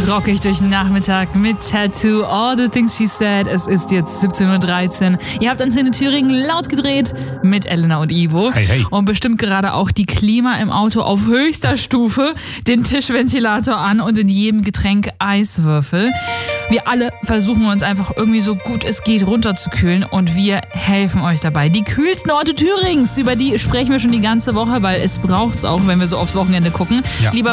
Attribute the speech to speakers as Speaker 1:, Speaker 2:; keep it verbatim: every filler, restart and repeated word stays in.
Speaker 1: rock ich durch den Nachmittag mit Tattoo, All the Things She Said. Es ist jetzt siebzehn Uhr dreizehn. Ihr habt Antenne Thüringen laut gedreht mit Elena und Ivo.
Speaker 2: Hey, hey.
Speaker 1: Und bestimmt gerade auch die Klima im Auto auf höchster Stufe, den Tischventilator an und in jedem Getränk Eiswürfel. Wir alle versuchen uns einfach irgendwie so gut es geht runterzukühlen und wir helfen euch dabei. Die kühlsten Orte Thürings, über die sprechen wir schon die ganze Woche, weil es braucht's auch, wenn wir so aufs Wochenende gucken.
Speaker 2: Ja.
Speaker 1: Lieber